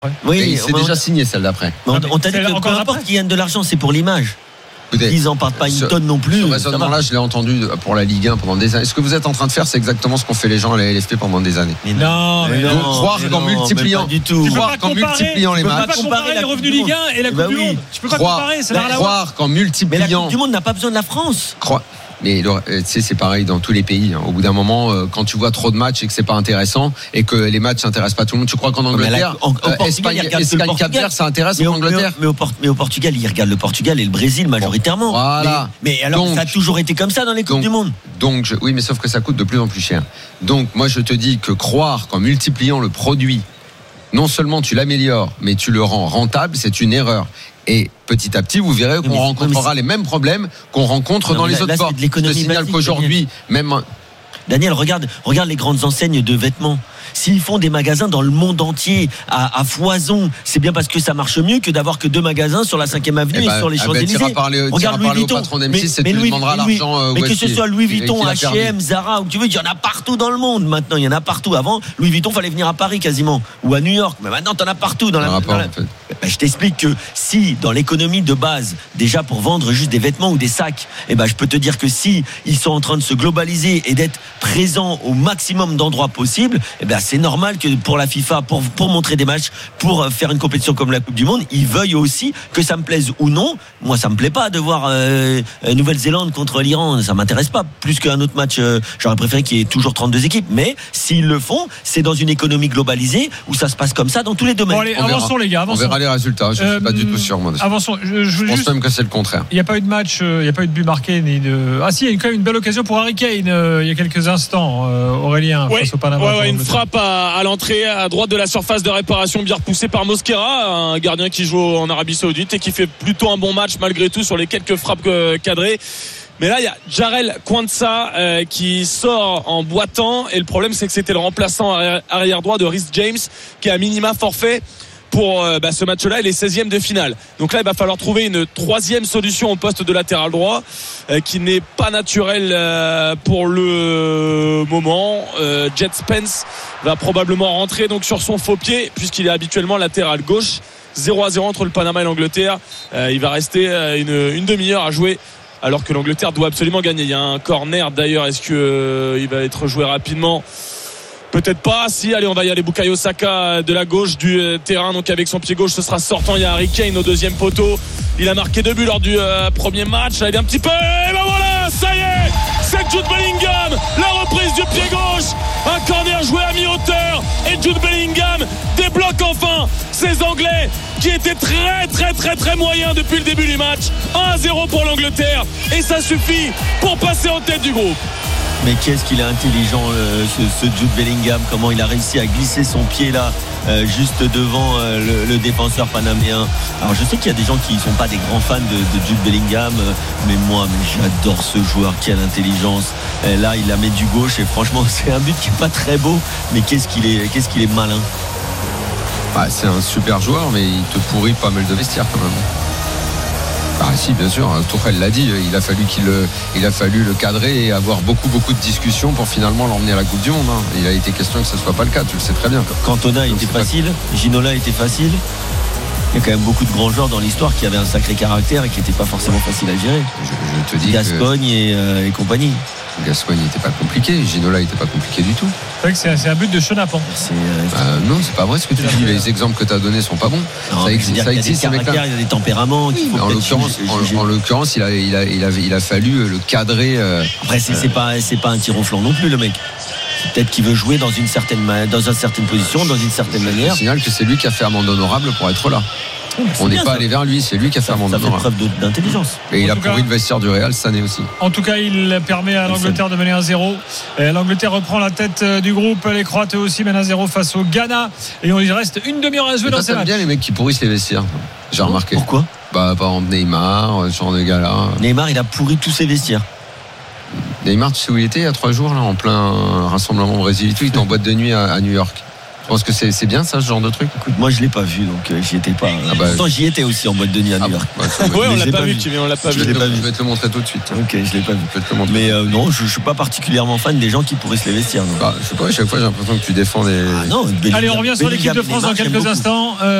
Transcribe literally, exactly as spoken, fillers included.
Oui, et c'est déjà signé celle d'après. On, on t'a dit que peu importe qui gagne de l'argent, c'est pour l'image. Écoutez, ils n'en partent pas une ce, tonne non plus. Ce raisonnement-là, je l'ai entendu pour la Ligue un pendant des années. Ce que vous êtes en train de faire, c'est exactement ce qu'ont fait les gens à la L F P pendant des années. Mais non, mais non. Croire qu'en multipliant, du tout. croire qu'en multipliant les matchs. Tu peux pas comparer les revenus Ligue un et la Coupe bah du oui. Monde. Tu peux pas croire, comparer, ça n'a rien à voir. Croire qu'en multipliant. Mais la Coupe du Monde n'a pas besoin de la France. Croire. Mais tu sais, c'est pareil dans tous les pays. Au bout d'un moment, quand tu vois trop de matchs et que c'est pas intéressant et que les matchs n'intéressent pas tout le monde, tu crois qu'en Angleterre, en, en, en Espagne, Espagne Cap-Vert, ça intéresse mais en Angleterre. Mais au, mais, au, mais au Portugal, ils regardent le Portugal et le Brésil majoritairement. Voilà. Mais, mais alors, donc, ça a toujours été comme ça dans les Coupes donc, du Monde. Donc, je, oui, mais sauf que ça coûte de plus en plus cher. Donc, moi, je te dis que croire qu'en multipliant le produit, non seulement tu l'améliores, mais tu le rends rentable, c'est une erreur. Et petit à petit, vous verrez qu'on mais, rencontrera mais les mêmes problèmes qu'on rencontre non, dans les là, autres sports. Je te signale qu'aujourd'hui, même... Daniel, regarde, regarde les grandes enseignes de vêtements. S'ils font des magasins dans le monde entier à, à foison, c'est bien parce que ça marche mieux que d'avoir que deux magasins sur la cinquième avenue eh et bah, sur les Champs-Élysées. Eh bah, regarde Louis Vuitton. Au patron d'M six, mais, mais, Louis, l'argent, mais que ce soit Louis Vuitton, H et M, Zara, où tu veux, il y en a partout dans le monde maintenant. Il y en a partout. Avant, Louis Vuitton fallait venir à Paris quasiment ou à New York. Mais maintenant, t'en as partout dans la. Rapport, dans la... En fait. bah, je t'explique que si dans l'économie de base, déjà pour vendre juste des vêtements ou des sacs, eh ben je peux te dire que si ils sont en train de se globaliser et d'être présents au maximum d'endroits possibles, eh ben c'est normal que pour la FIFA, pour, pour montrer des matchs, pour faire une compétition comme la Coupe du Monde, ils veuillent aussi que ça me plaise ou non. Moi, ça me plaît pas de voir euh, Nouvelle-Zélande contre l'Iran, ça m'intéresse pas. Plus qu'un autre match, euh, j'aurais préféré qu'il y ait toujours trente-deux équipes. Mais s'ils le font, c'est dans une économie globalisée où ça se passe comme ça dans tous les domaines. Bon, allez, avançons les gars, avançons. On verra les résultats. Je ne euh, suis pas du tout sûr, moi. Avançons. Je, je, je pense juste... même que c'est le contraire. Il n'y a pas eu de match, il euh, n'y a pas eu de but marqué ni de. Ah si, il y a quand même une belle occasion pour Harry Kane euh, il y a quelques instants, euh, Aurélien, ouais, face au Panama. Ouais, ouais, une frappe à, à l'entrée à droite de la surface de réparation, bien repoussée par Mosquera, un gardien qui joue en Arabie Saoudite et qui fait plutôt un bon match malgré tout sur les quelques frappes cadrées. Mais là, il y a Jarell Quansah euh, qui sort en boitant et le problème, c'est que c'était le remplaçant arrière droit de Reece James qui a minima forfait pour euh, bah, ce match-là et les seizièmes de finale. Donc là, il va falloir trouver une troisième solution au poste de latéral droit euh, qui n'est pas naturelle euh, pour le moment. Euh, Jet Spence va probablement rentrer donc sur son faux pied puisqu'il est habituellement latéral gauche. zéro à zéro entre le Panama et l'Angleterre. Euh, il va rester euh, une, une demi-heure à jouer alors que l'Angleterre doit absolument gagner. Il y a un corner d'ailleurs. Est-ce qu'il euh, va être joué rapidement ? Peut-être pas. Si, allez, on va y aller. Bukayo Saka de la gauche du terrain, donc avec son pied gauche, ce sera sortant. Il y a Harry Kane au deuxième poteau. Il a marqué deux buts lors du euh, premier match. Là, il est un petit peu. Et ben voilà, ça y est, c'est Jude Bellingham. La reprise du pied gauche. Un corner joué à mi-hauteur. Et Jude Bellingham débloque enfin ces Anglais qui étaient très, très, très, très moyens depuis le début du match. un à zéro pour l'Angleterre. Et ça suffit pour passer en tête du groupe. Mais qu'est-ce qu'il est intelligent, le, ce, ce Jude Bellingham. Comment il a réussi à glisser son pied là euh, juste devant euh, le, le défenseur panaméen. Alors je sais qu'il y a des gens qui ne sont pas des grands fans de, de Jude Bellingham, euh, mais moi mais j'adore ce joueur. Quelle intelligence. Et là il la met du gauche et franchement c'est un but qui n'est pas très beau, mais qu'est-ce qu'il est, qu'est-ce qu'il est malin. Ah, c'est un super joueur, mais il te pourrit pas mal de vestiaires quand même. Ah si, bien sûr, Tuchel l'a dit, il a fallu qu'il le, il a fallu le cadrer et avoir beaucoup beaucoup de discussions pour finalement l'emmener à la Coupe du Monde. Hein. Il a été question que ce soit pas le cas, tu le sais très bien. Cantona était facile, pas... Ginola était facile. Il y a quand même beaucoup de grands joueurs dans l'histoire qui avaient un sacré caractère et qui n'étaient pas forcément faciles à gérer. Je, je te dis Gascogne que... et, euh, et compagnie. Gascogne n'était pas compliqué, Ginola n'était pas compliqué du tout. C'est vrai que c'est, c'est un but de chenapan. C'est, euh, euh, non, c'est pas vrai ce que tu dis. Les exemples que tu as donnés sont pas bons. Non, ça existe, ça existe. Il y a des caractères, il y a des tempéraments. Oui, en l'occurrence, en, en l'occurrence, il a, il a, il a, il a fallu le cadrer. Euh, Après, c'est, euh, c'est pas, c'est pas un tir au flanc non plus, le mec. C'est peut-être qu'il veut jouer dans une certaine, dans une certaine position, dans une certaine manière. Je signale que c'est lui qui a fait amende honorable pour être là. Oh, on n'est pas ça. allé vers lui, c'est lui qui a fait amende honorable. Ça fait preuve d'intelligence. Et en il a pourri cas, le vestiaire du Real cette année aussi. En tout cas, il permet à l'Angleterre de mener un zéro. Et l'Angleterre reprend la tête du groupe. Les Croates aussi mènent un zéro face au Ghana. Et il reste une demi-heure à jouer mais dans ces matchs. Bien les mecs qui pourrissent les vestiaires. J'ai remarqué. Pourquoi ? Bah, par exemple Neymar, ce genre de gars-là. Neymar, il a pourri tous ses vestiaires. Neymar, tu sais où il était il y a trois jours là, en plein rassemblement au Brésil et tout. Il était en boîte de nuit à, à New York. penses que c'est, c'est bien ça, ce genre de truc? Écoute, moi je l'ai pas vu, donc euh, j'y étais pas. Ah bah, Pourtant j'y étais aussi en boîte de nuit à New Ah York. bah, bah, Ouais, on Mais l'a je l'ai pas, pas vu, vu. Kimi, on l'a pas je, vu. vais te, pas je vu. vais te le montrer tout de suite. Ok, je l'ai pas vu. Je vais te le montrer. Mais euh, non, je, je suis pas particulièrement fan des gens qui pourraient se les vestir. Non. Bah, je sais pas, à chaque fois j'ai l'impression que tu défends les. Ah non, Allez, on revient sur l'équipe de France dans quelques instants. Euh,